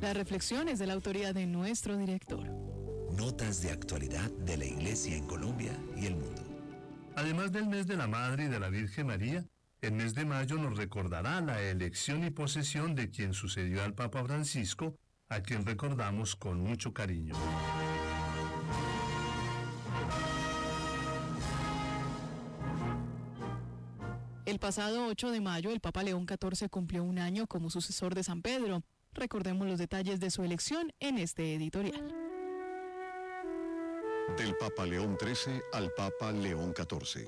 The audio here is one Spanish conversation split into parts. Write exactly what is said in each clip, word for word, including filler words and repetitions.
Las reflexiones de la autoridad de nuestro director. Notas de actualidad de la Iglesia en Colombia y el mundo. Además del mes de la Madre y de la Virgen María, el mes de mayo nos recordará la elección y posesión de quien sucedió al Papa Francisco, a quien recordamos con mucho cariño. El pasado ocho de mayo, el Papa León catorce cumplió un año como sucesor de San Pedro. Recordemos los detalles de su elección en este editorial. Del Papa León trece al Papa León catorce.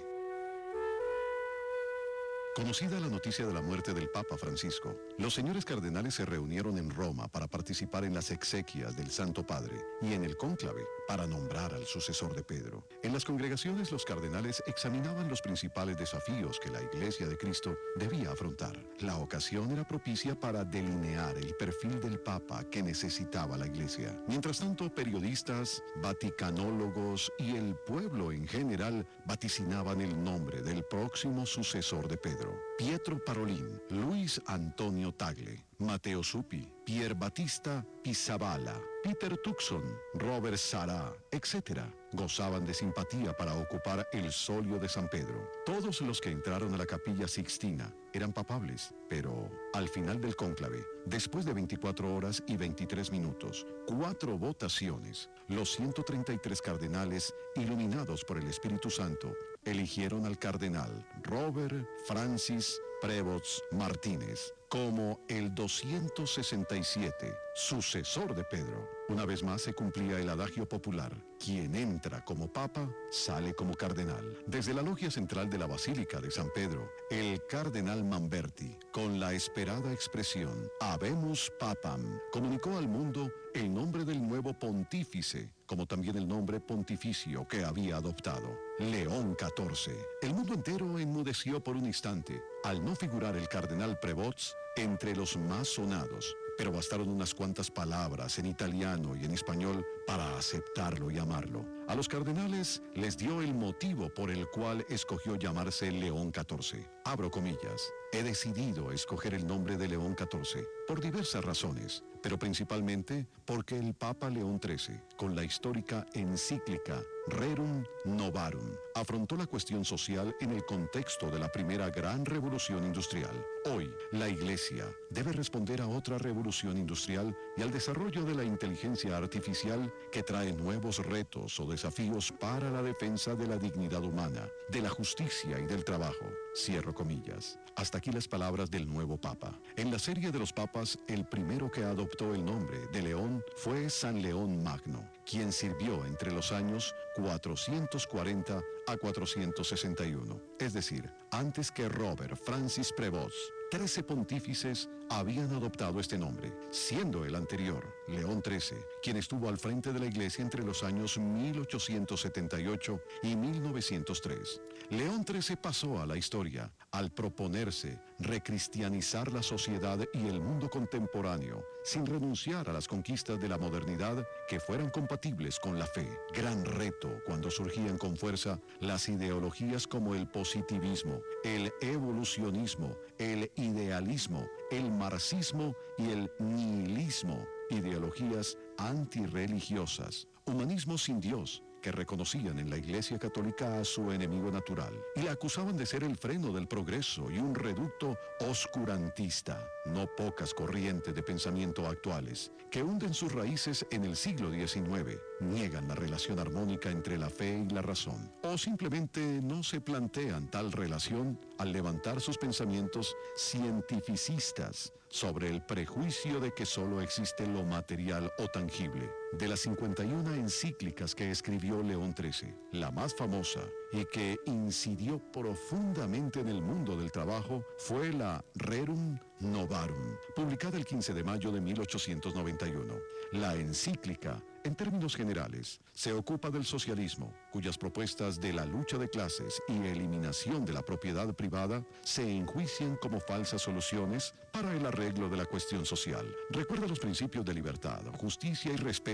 Conocida la noticia de la muerte del Papa Francisco, los señores cardenales se reunieron en Roma para participar en las exequias del Santo Padre y en el cónclave para nombrar al sucesor de Pedro. En las congregaciones los cardenales examinaban los principales desafíos que la Iglesia de Cristo debía afrontar. La ocasión era propicia para delinear el perfil del Papa que necesitaba la Iglesia. Mientras tanto, periodistas, vaticanólogos y el pueblo en general vaticinaban el nombre del próximo sucesor de Pedro. Pietro Parolin, Luis Antonio Tagle, Matteo Zuppi, Pier Battista Pizzaballa, Peter Turkson, Robert Sará, etcétera, gozaban de simpatía para ocupar el solio de San Pedro. Todos los que entraron a la Capilla Sixtina eran papables, pero al final del cónclave, después de veinticuatro horas y veintitrés minutos, cuatro votaciones, los ciento treinta y tres cardenales, iluminados por el Espíritu Santo, eligieron al cardenal Robert Francis Prevost Martínez como el doscientos sesenta y siete, sucesor de Pedro. Una vez más se cumplía el adagio popular: quien entra como papa, sale como cardenal. Desde la logia central de la Basílica de San Pedro, el cardenal Mamberti, con la esperada expresión Habemus Papam, comunicó al mundo el nombre del nuevo pontífice, como también el nombre pontificio que había adoptado, León catorce. El mundo entero enmudeció por un instante al no figurar el cardenal Prevost entre los más sonados, pero bastaron unas cuantas palabras en italiano y en español para aceptarlo y amarlo. A los cardenales les dio el motivo por el cual escogió llamarse León catorce. Abro comillas. He decidido escoger el nombre de León catorce por diversas razones, pero principalmente porque el Papa León trece, con la histórica encíclica Rerum Novarum, afrontó la cuestión social en el contexto de la primera gran revolución industrial. Hoy, la Iglesia debe responder a otra revolución industrial y al desarrollo de la inteligencia artificial que trae nuevos retos o desafíos para la defensa de la dignidad humana, de la justicia y del trabajo. Cierro comillas. Hasta aquí las palabras del nuevo Papa. En la serie de los papas, el primero que adoptó el nombre de León fue San León Magno, quien sirvió entre los años cuatrocientos cuarenta a cuatrocientos sesenta y uno, es decir, antes que Robert Francis Prevost. Trece pontífices habían adoptado este nombre, siendo el anterior, León trece, quien estuvo al frente de la Iglesia entre los años mil ochocientos setenta y ocho y mil novecientos tres. León trece pasó a la historia al proponerse recristianizar la sociedad y el mundo contemporáneo, sin renunciar a las conquistas de la modernidad que fueran compatibles con la fe. Gran reto cuando surgían con fuerza las ideologías como el positivismo, el evolucionismo, el idealismo, el marxismo y el nihilismo, ideologías antirreligiosas, humanismo sin Dios, que reconocían en la Iglesia Católica a su enemigo natural y la acusaban de ser el freno del progreso y un reducto oscurantista. No pocas corrientes de pensamiento actuales, que hunden sus raíces en el siglo diecinueve, niegan la relación armónica entre la fe y la razón, o simplemente no se plantean tal relación al levantar sus pensamientos cientificistas sobre el prejuicio de que solo existe lo material o tangible. De las cincuenta y una encíclicas que escribió León trece, la más famosa y que incidió profundamente en el mundo del trabajo fue la Rerum Novarum, publicada el quince de mayo de mil ochocientos noventa y uno. La encíclica, en términos generales, se ocupa del socialismo, cuyas propuestas de la lucha de clases y eliminación de la propiedad privada se enjuician como falsas soluciones para el arreglo de la cuestión social. Recuerda los principios de libertad, justicia y respeto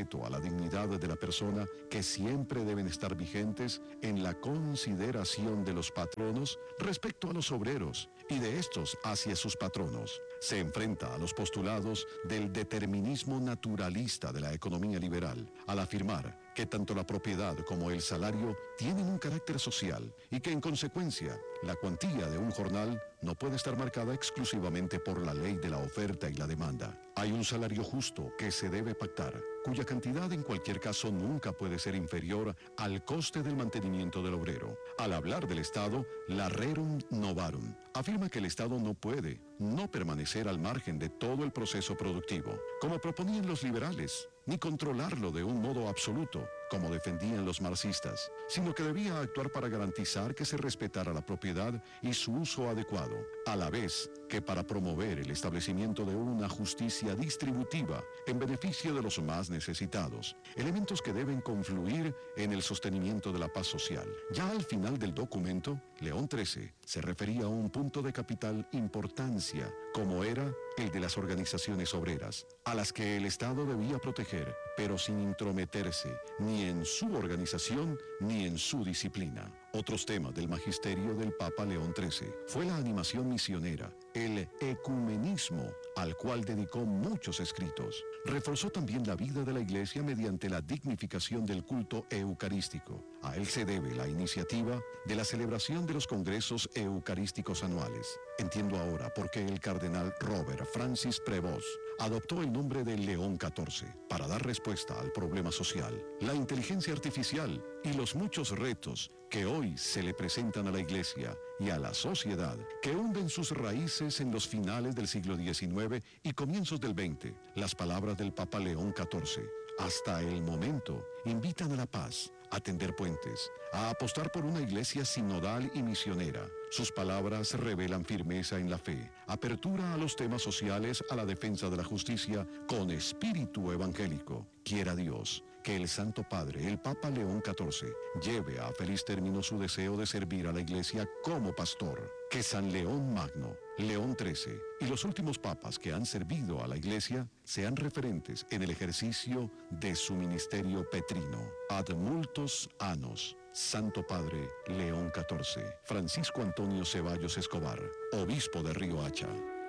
respeto a la dignidad de la persona que siempre deben estar vigentes en la consideración de los patronos respecto a los obreros y de estos hacia sus patronos. Se enfrenta a los postulados del determinismo naturalista de la economía liberal al afirmar que tanto la propiedad como el salario tienen un carácter social y que en consecuencia la cuantía de un jornal no puede estar marcada exclusivamente por la ley de la oferta y la demanda. Hay un salario justo que se debe pactar, cuya cantidad en cualquier caso nunca puede ser inferior al coste del mantenimiento del obrero. Al hablar del Estado, la Rerum Novarum afirma que el Estado no puede no permanecer al margen de todo el proceso productivo, como proponían los liberales, ni controlarlo de un modo absoluto, como defendían los marxistas, sino que debía actuar para garantizar que se respetara la propiedad y su uso adecuado, a la vez que para promover el establecimiento de una justicia distributiva en beneficio de los más necesitados, elementos que deben confluir en el sostenimiento de la paz social. Ya al final del documento, León trece se refería a un punto de capital importancia, como era el de las organizaciones obreras, a las que el Estado debía proteger, pero sin intrometerse ni en su organización ni en su disciplina. Otros temas del magisterio del Papa León trece fue la animación misionera, el ecumenismo, al cual dedicó muchos escritos. Reforzó también la vida de la Iglesia mediante la dignificación del culto eucarístico. A él se debe la iniciativa de la celebración de los congresos eucarísticos anuales. Entiendo ahora por qué el cardenal Robert Francis Prevost adoptó el nombre de León catorce para dar respuesta al problema social, la inteligencia artificial y los muchos retos que hoy se le presentan a la Iglesia y a la sociedad, que hunden sus raíces en los finales del siglo diecinueve y comienzos del veinte. Las palabras del Papa León catorce, hasta el momento, invitan a la paz, a tender puentes, a apostar por una iglesia sinodal y misionera. Sus palabras revelan firmeza en la fe, apertura a los temas sociales, a la defensa de la justicia con espíritu evangélico. Quiera Dios que el Santo Padre, el Papa León catorce, lleve a feliz término su deseo de servir a la Iglesia como pastor. Que San León Magno, León trece y los últimos papas que han servido a la Iglesia sean referentes en el ejercicio de su ministerio petrino. Ad multos annos. Santo Padre León catorce, Francisco Antonio Ceballos Escobar, obispo de Río Hacha.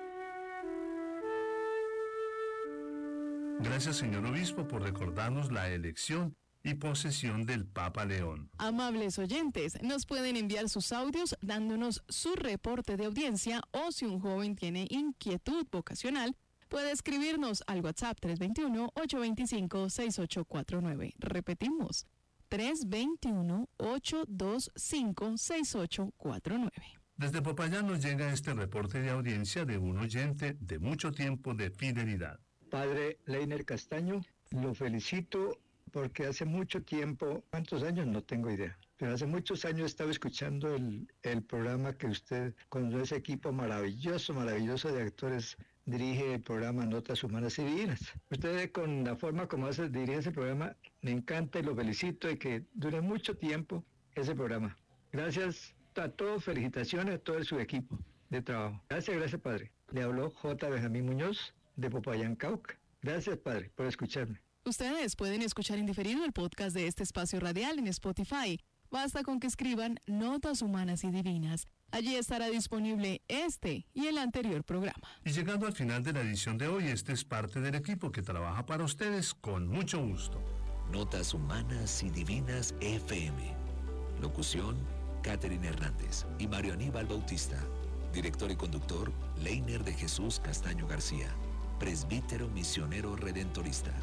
Gracias, señor obispo, por recordarnos la elección y posesión del Papa León. Amables oyentes, nos pueden enviar sus audios dándonos su reporte de audiencia o si un joven tiene inquietud vocacional, puede escribirnos al WhatsApp tres dos uno, ocho dos cinco, seis ocho cuatro nueve. Repetimos, tres dos uno, ocho dos cinco, seis ocho cuatro nueve. Desde Popayán nos llega este reporte de audiencia de un oyente de mucho tiempo de fidelidad. Padre Leiner Castaño, lo felicito porque hace mucho tiempo, ¿cuántos años? No tengo idea, pero hace muchos años estaba escuchando el, el programa que usted, con ese equipo maravilloso, maravilloso de actores, dirige el programa Notas Humanas y Divinas. Usted, con la forma como hace, dirige ese programa, me encanta y lo felicito y que dure mucho tiempo ese programa. Gracias a todos, felicitaciones a todo su equipo de trabajo. Gracias, gracias, Padre. Le habló J. Benjamín Muñoz, de Popayán, Cauca. Gracias, Padre, por escucharme. Ustedes pueden escuchar en diferido el podcast de este espacio radial en Spotify. Basta con que escriban Notas Humanas y Divinas. Allí estará disponible este y el anterior programa. Y llegando al final de la edición de hoy, este es parte del equipo que trabaja para ustedes con mucho gusto. Notas Humanas y Divinas F M. Locución, Catherine Hernández y Mario Aníbal Bautista. Director y conductor, Leiner de Jesús Castaño García. Presbítero Misionero Redentorista.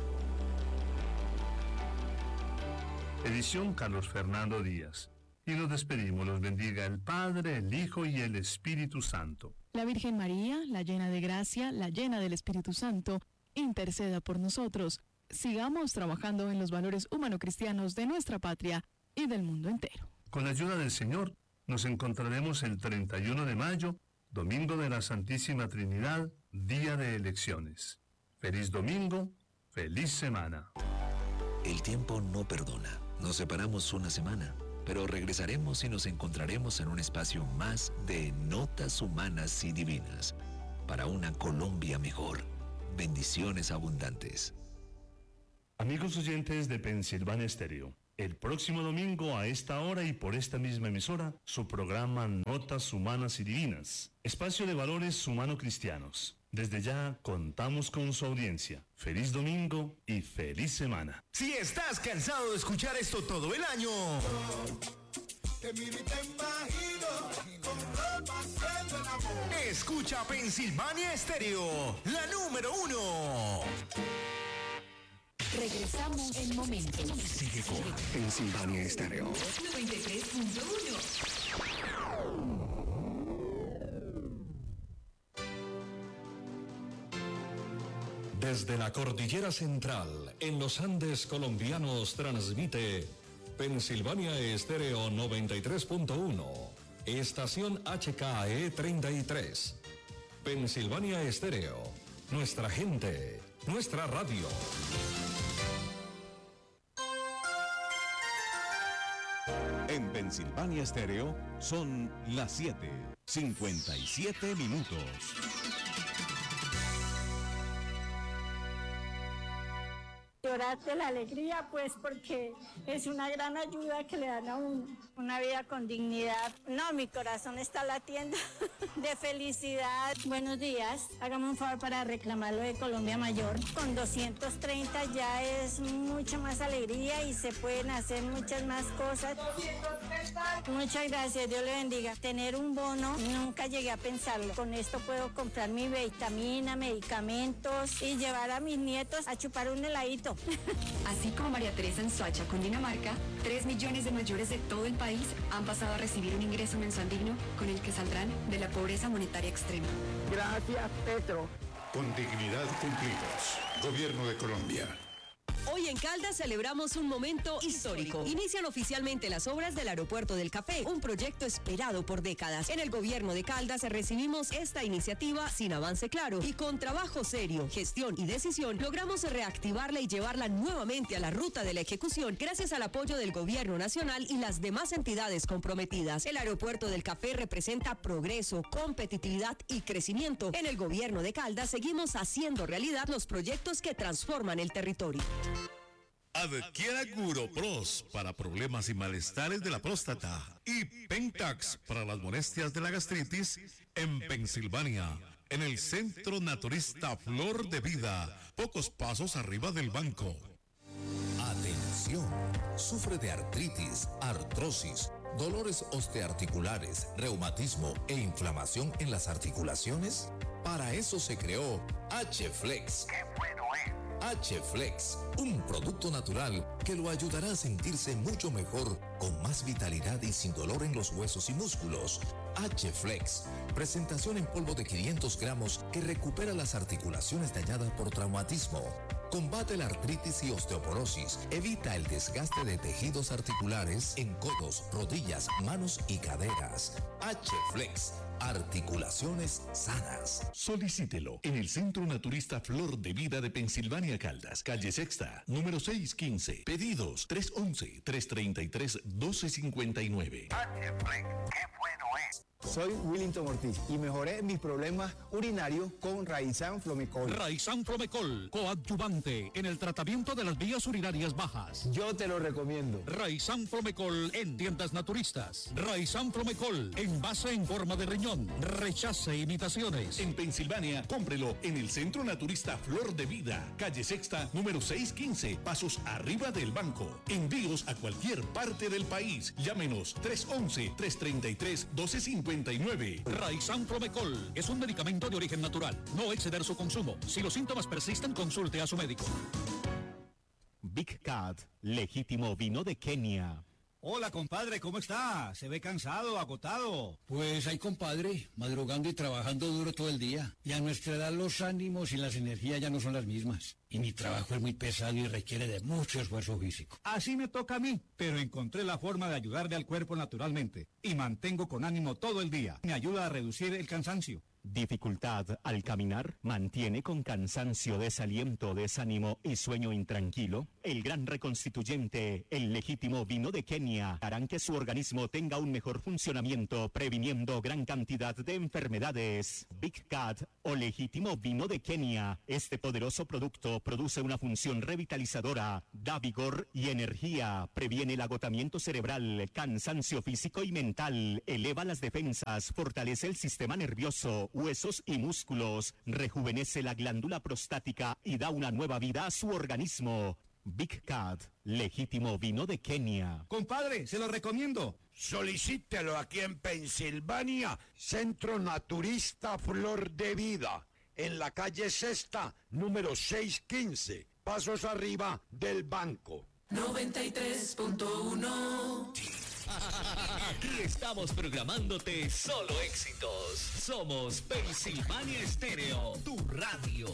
Edición Carlos Fernando Díaz. Y nos despedimos, los bendiga el Padre, el Hijo y el Espíritu Santo. La Virgen María, la llena de gracia, la llena del Espíritu Santo, interceda por nosotros. Sigamos trabajando en los valores humano-cristianos de nuestra patria y del mundo entero. Con la ayuda del Señor, nos encontraremos el treinta y uno de mayo, Domingo de la Santísima Trinidad, día de elecciones. Feliz domingo, feliz semana. El tiempo no perdona. Nos separamos una semana, pero regresaremos y nos encontraremos en un espacio más de Notas Humanas y Divinas para una Colombia mejor. Bendiciones abundantes. Amigos oyentes de Pensilvania Estéreo, el próximo domingo a esta hora y por esta misma emisora, su programa Notas Humanas y Divinas, espacio de valores humano-cristianos. Desde ya contamos con su audiencia. Feliz domingo y feliz semana. Si estás cansado de escuchar esto todo el año, te miro y te imagino con ropa haciendo el amor. Escucha Pensilvania Estéreo, la número uno. Regresamos en momentos. Sigue con Pensilvania Estéreo noventa y tres punto uno. Desde la Cordillera Central, en los Andes colombianos, transmite Pensilvania Estéreo noventa y tres punto uno, estación H K E treinta y tres. Pensilvania Estéreo, nuestra gente, nuestra radio. En Pensilvania Estéreo son las siete, cincuenta y siete minutos. Llorar de la alegría, pues, porque es una gran ayuda que le dan a uno. Una vida con dignidad. No, mi corazón está latiendo de felicidad. Buenos días. Hágame un favor para reclamar lo de Colombia Mayor. Con doscientos treinta ya es mucha más alegría y se pueden hacer muchas más cosas. Muchas gracias, Dios le bendiga. Tener un bono, nunca llegué a pensarlo. Con esto puedo comprar mi vitamina, medicamentos y llevar a mis nietos a chupar un heladito. Así como María Teresa en Soacha, Cundinamarca, tres millones de mayores de todo el país han pasado a recibir un ingreso mensual digno con el que saldrán de la pobreza monetaria extrema. Gracias, Petro. Con dignidad cumplidos. Gobierno de Colombia. Hoy en Caldas celebramos un momento histórico. Inician oficialmente las obras del Aeropuerto del Café, un proyecto esperado por décadas. En el gobierno de Caldas recibimos esta iniciativa sin avance claro y con trabajo serio, gestión y decisión logramos reactivarla y llevarla nuevamente a la ruta de la ejecución gracias al apoyo del gobierno nacional y las demás entidades comprometidas. El Aeropuerto del Café representa progreso, competitividad y crecimiento. En el gobierno de Caldas seguimos haciendo realidad los proyectos que transforman el territorio. Adquiera Guropros para problemas y malestares de la próstata y Pentax para las molestias de la gastritis en Pensilvania, en el Centro Naturista Flor de Vida, pocos pasos arriba del banco. Atención, sufre de artritis, artrosis, dolores osteoarticulares, reumatismo e inflamación en las articulaciones. Para eso se creó H-Flex. ¡Qué bueno es! H-Flex, un producto natural que lo ayudará a sentirse mucho mejor, con más vitalidad y sin dolor en los huesos y músculos. H-Flex, presentación en polvo de quinientos gramos que recupera las articulaciones dañadas por traumatismo. Combate la artritis y osteoporosis, evita el desgaste de tejidos articulares en codos, rodillas, manos y caderas. H-Flex, articulaciones sanas. Solicítelo en el Centro Naturista Flor de Vida de Pensilvania Caldas, calle Sexta, número seiscientos quince. Pedidos tres once, tres treinta y tres, doce cincuenta y nueve. H-Flex, qué bueno es. Soy Willington Ortiz y mejoré mis problemas urinarios con Raizán Flomecol. Raizán Flomecol, coadyuvante en el tratamiento de las vías urinarias bajas. Yo te lo recomiendo. Raizán Flomecol en tiendas naturistas. Raizán Flomecol, envase en forma de riñón. Rechace imitaciones. En Pensilvania, cómprelo en el Centro Naturista Flor de Vida, calle Sexta, número seiscientos quince, pasos arriba del banco. Envíos a cualquier parte del país. Llámenos tres once, tres treinta y tres, doce cincuenta y nueve. Raizán Flomecol es un medicamento de origen natural. No exceder su consumo. Si los síntomas persisten, consulte a su médico. Big Cat, legítimo vino de Kenia. Hola, compadre, ¿cómo está? Se ve cansado, agotado. Pues ahí, compadre, madrugando y trabajando duro todo el día. Y a nuestra edad los ánimos y las energías ya no son las mismas. Y mi trabajo es muy pesado y requiere de mucho esfuerzo físico. Así me toca a mí, pero encontré la forma de ayudarle al cuerpo naturalmente. Y mantengo con ánimo todo el día. Me ayuda a reducir el cansancio. Dificultad al caminar, mantiene con cansancio, desaliento, desánimo y sueño intranquilo. El gran reconstituyente, el legítimo vino de Kenia, harán que su organismo tenga un mejor funcionamiento, previniendo gran cantidad de enfermedades. Big Cat o legítimo vino de Kenia. Este poderoso producto produce una función revitalizadora, da vigor y energía, previene el agotamiento cerebral, cansancio físico y mental, eleva las defensas, fortalece el sistema nervioso, huesos y músculos, rejuvenece la glándula prostática y da una nueva vida a su organismo. Big Cat, legítimo vino de Kenia. Compadre, se lo recomiendo. Solicítelo aquí en Pensilvania, Centro Naturista Flor de Vida, en la calle Sexta, número seiscientos quince, pasos arriba del banco. noventa y tres punto uno. Aquí estamos programándote solo éxitos. Somos Pensilvania Estéreo, tu radio.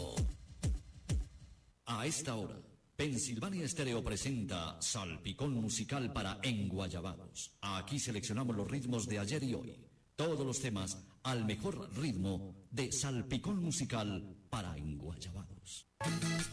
A esta hora, Pensilvania Estéreo presenta Salpicón Musical para Enguayabados. Aquí seleccionamos los ritmos de ayer y hoy. Todos los temas al mejor ritmo de Salpicón Musical para Enguayabados.